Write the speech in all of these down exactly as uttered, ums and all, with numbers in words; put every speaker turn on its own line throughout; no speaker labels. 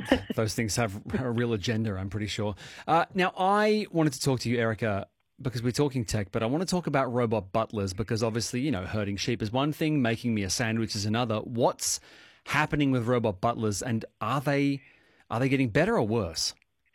those things have a real agenda, I'm pretty sure. Uh, now, I wanted to talk to you, Erica, because we're talking tech, but I want to talk about robot butlers because obviously, you know, herding sheep is one thing, making me a sandwich is another. What's happening with robot butlers, and are they are they getting better or worse?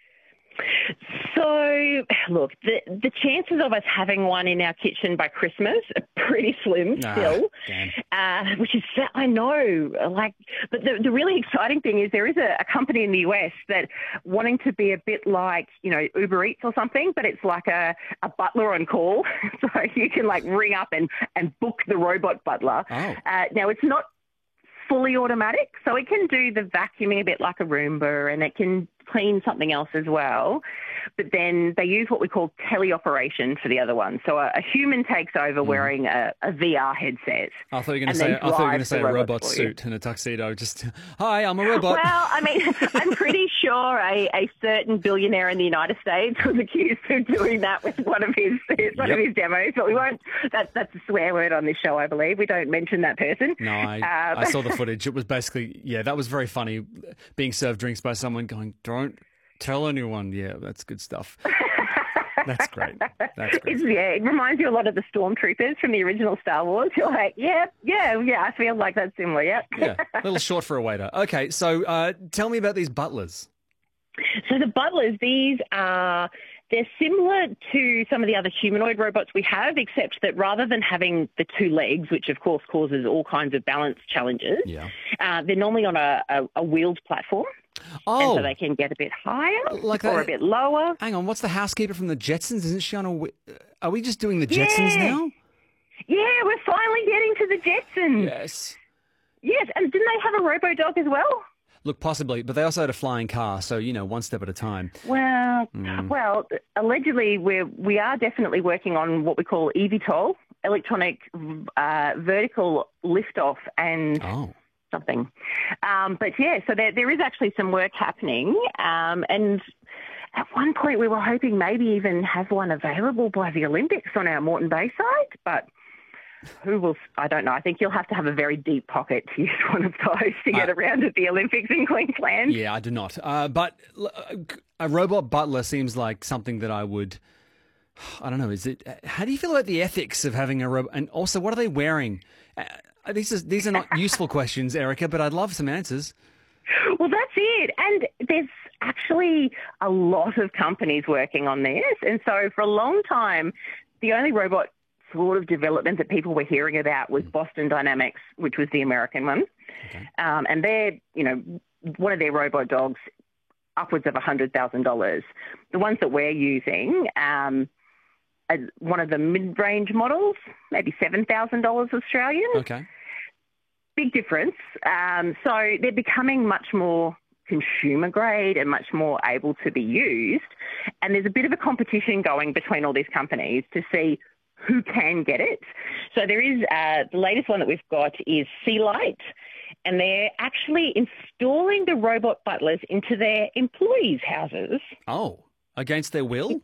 So, look, the the chances of us having one in our kitchen by Christmas are pretty slim
Ah,
still,
damn.
uh, which is, I know, like, but the, the really exciting thing is there is a, a company in the U S that wanting to be a bit like, you know, Uber Eats or something, but it's like a, a butler on call. So you can like ring up and, and book the robot butler.
Oh.
Uh, now, it's not fully automatic, so it can do the vacuuming a bit like a Roomba, and it can clean something else as well. But then they use what we call teleoperation for the other one. So a, a human takes over
Mm.
wearing a, a V R headset.
I thought you were going to
and
say.
then
I thought you were going to
drives
say
the
a
robot
robot
for you.
suit and a tuxedo. Just, hi, I'm a robot.
Well, I mean, I'm pretty sure a, a certain billionaire in the United States was accused of doing that with one of his one
Yep.
of his demos, but we won't. That's that's a swear word on this show, I believe. We don't mention that person.
No, I,
Uh,
I saw the footage. It was basically, yeah, that was very funny. Being served drinks by someone going, "Don't tell anyone." Yeah, that's good stuff. That's great. That's great.
It's, yeah, it reminds you a lot of the stormtroopers from the original Star Wars. You're like, yeah, yeah, yeah, I feel like that's similar, yeah.
Yeah, a little short for a waiter. Okay, so uh, tell me about these butlers.
So the butlers, these are, they're similar to some of the other humanoid robots we have, except that rather than having the two legs, which of course causes all kinds of balance challenges,
Yeah.
uh, they're normally on a, a, a wheeled platform.
Oh,
And so they can get a bit higher
Like
or
that-
a bit lower.
hang on. What's the housekeeper from the Jetsons? Isn't she on a? wi- Are we just doing the Jetsons
Yeah.
now?
Yeah, we're finally getting to the Jetsons.
Yes.
Yes, and didn't they have a robo-dog as well?
Look, possibly, but they also had a flying car, so you know, one step at a time.
Well,
Mm.
well, allegedly we're we are definitely working on what we call eVTOL, electronic uh, vertical liftoff, and
Oh,
something. Um, but yeah, so there there is actually some work happening, um, and at one point we were hoping maybe even have one available by the Olympics on our Moreton Bay site, but. Who will? I don't know. I think you'll have to have a very deep pocket to use one of those to get
Uh,
around at the Olympics in Queensland.
yeah, I do not. Uh, but uh, a robot butler seems like something that I would. I don't know. Is it? How do you feel about the ethics of having a robot? And also, what are they wearing? Uh, these are these are not useful questions, Erica, but I'd love some answers.
Well, that's it. And there's actually a lot of companies working on this. And so for a long time, the only robot sort of development that people were hearing about was Boston Dynamics, which was the American one.
Okay.
Um, and they're, you know, one of their robot dogs, upwards of one hundred thousand dollars. The ones that we're using, um, are one of the mid-range models, maybe seven thousand dollars Australian.
Okay.
Big difference. Um, so they're becoming much more consumer grade and much more able to be used. And there's a bit of a competition going between all these companies to see who can get it. So there is, uh, the latest one that we've got is Sealight, and they're actually installing the robot butlers into their employees' houses.
Oh, against their will?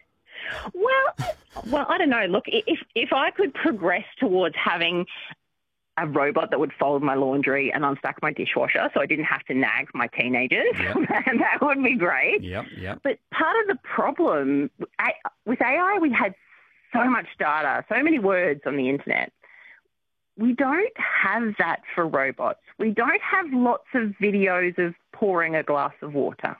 Well, well, I don't know. Look, if if I could progress towards having a robot that would fold my laundry and unstack my dishwasher so I didn't have to nag my teenagers,
Yep.
that would be great.
Yep, yep.
But part of the problem, I- with A I, we had so much data, so many words on the internet. We don't have that for robots. We don't have lots of videos of pouring a glass of water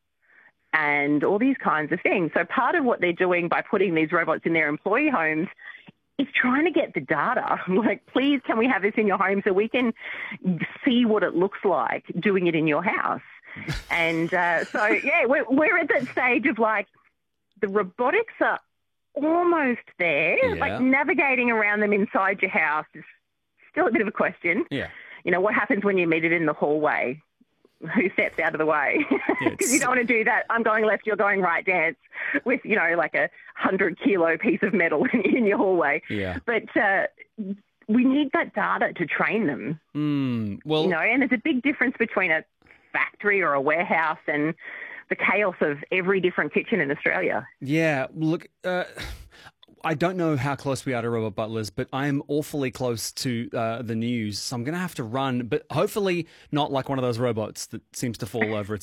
and all these kinds of things. So part of what they're doing by putting these robots in their employee homes is trying to get the data. Like, please, can we have this in your home so we can see what it looks like doing it in your house? And uh, so, yeah, we're, we're at that stage of like the robotics are almost there.
Yeah.
Like navigating around them inside your house is still a bit of a question.
Yeah.
You know, what happens when you meet it in the hallway? Who steps out of the way? Because
it's-
you don't want to do that I'm going left, you're going right dance with, you know, like a hundred kilo piece of metal in your hallway.
Yeah.
But uh, we need that data to train them,
Mm, well,
you know, and there's a big difference between a factory or a warehouse and the chaos of every different kitchen in Australia.
yeah, look, uh, I don't know how close we are to robot butlers, but I am awfully close to uh, the news, so I'm going to have to run, but hopefully not like one of those robots that seems to fall over its